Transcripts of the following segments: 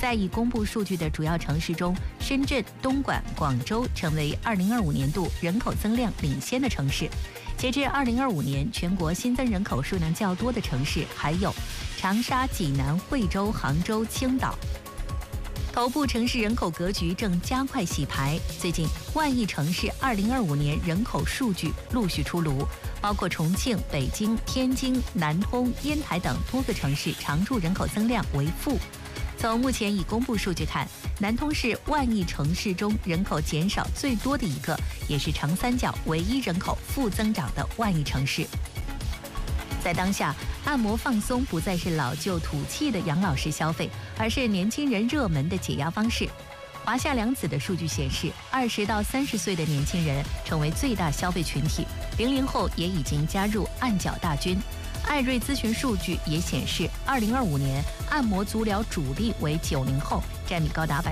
在已公布数据的主要城市中，深圳、东莞、广州成为2025年度人口增量领先的城市。截至2025年，全国新增人口数量较多的城市还有长沙、济南、惠州、杭州、青岛。头部城市人口格局正加快洗牌。最近，万亿城市2025年人口数据陆续出炉，包括重庆、北京、天津、南通、烟台等多个城市常住人口增量为负。从目前已公布数据看，南通是万亿城市中人口减少最多的一个，也是长三角唯一人口负增长的万亿城市。在当下，按摩放松不再是老旧土气的养老式消费，而是年轻人热门的解压方式。华夏良子的数据显示，20到30岁的年轻人成为最大消费群体，00后也已经加入按脚大军。艾瑞咨询数据也显示，2025年按摩足疗主力为90后，占比高达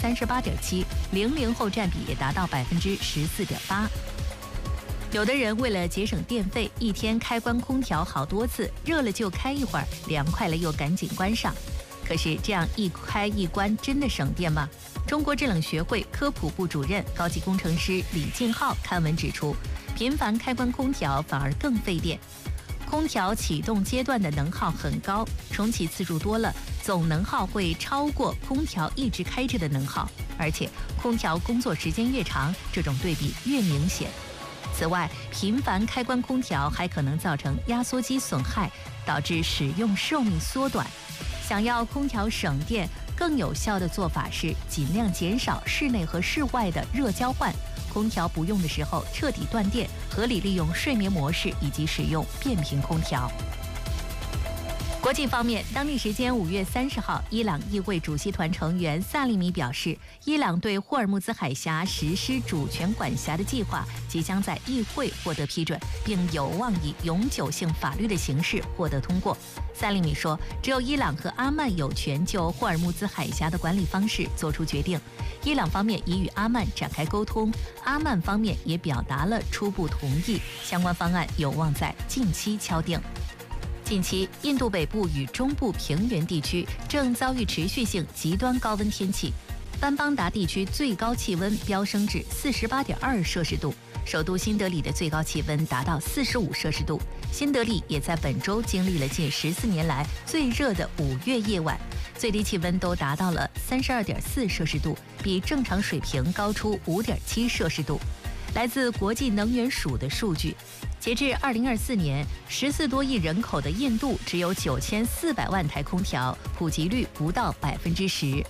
38.7%，00后占比也达到14.8%。有的人为了节省电费，一天开关空调好多次，热了就开一会儿，凉快了又赶紧关上。可是这样一开一关真的省电吗？中国制冷学会科普部主任、高级工程师李进浩刊文指出，频繁开关空调反而更费电。空调启动阶段的能耗很高，重启次数多了，总能耗会超过空调一直开着的能耗，而且空调工作时间越长，这种对比越明显。此外，频繁开关空调还可能造成压缩机损害，导致使用寿命缩短。想要空调省电，更有效的做法是尽量减少室内和室外的热交换，空调不用的时候彻底断电，合理利用睡眠模式以及使用变频空调。国际方面，当地时间5月30号，伊朗议会主席团成员萨利米表示，伊朗对霍尔木兹海峡实施主权管辖的计划即将在议会获得批准，并有望以永久性法律的形式获得通过。萨利米说，只有伊朗和阿曼有权就霍尔木兹海峡的管理方式做出决定。伊朗方面已与阿曼展开沟通，阿曼方面也表达了初步同意，相关方案有望在近期敲定。近期，印度北部与中部平原地区正遭遇持续性极端高温天气，班邦达地区最高气温飙升至48.2摄氏度，首都新德里的最高气温达到45摄氏度。新德里也在本周经历了近14年来最热的5月夜晚，最低气温都达到了32.4摄氏度，比正常水平高出5.7摄氏度。来自国际能源署的数据，截至2024年，14多亿人口的印度只有9400万台空调，普及率不到10%。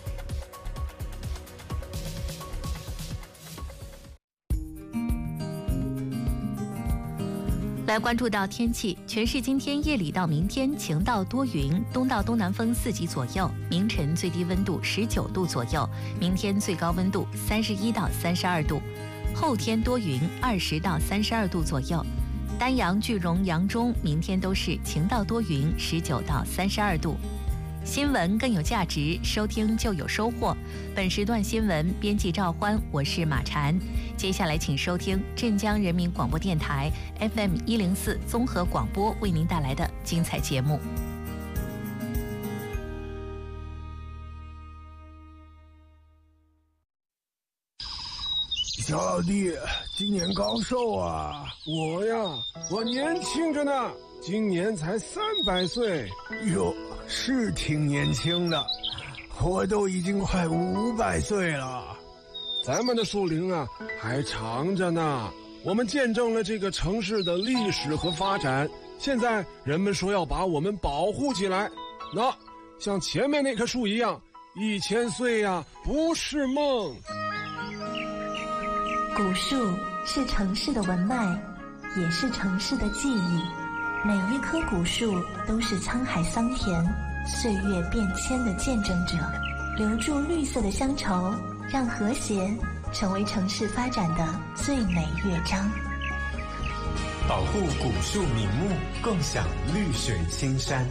来关注到天气，全市今天夜里到明天晴到多云，东到东南风4级左右，明晨最低温度19度左右，明天最高温度31到32度。后天多云，20到32度左右。丹阳、句容、扬中明天都是晴到多云，19到32度。新闻更有价值，收听就有收获。本时段新闻编辑赵欢，我是马婵。接下来请收听镇江人民广播电台 FM104综合广播为您带来的精彩节目。 小老弟，今年高寿啊？ 我呀，我年轻着呢，今年才300岁。 哟，是挺年轻的，我都已经快500岁了。 咱们的树龄啊，还长着呢。我们见证了这个城市的历史和发展，现在人们说要把我们保护起来。那像前面那棵树一样，1000岁呀，不是梦。 古树是城市的文脉，也是城市的记忆。每一棵古树都是沧海桑田、岁月变迁的见证者，留住绿色的乡愁，让和谐成为城市发展的最美乐章。 保护古树名木，共享绿水青山。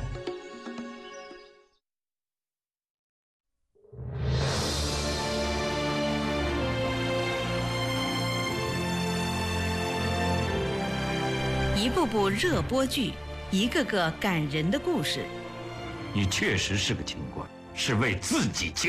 一部部热播剧，一个个感人的故事。 你确实是个清官，是为自己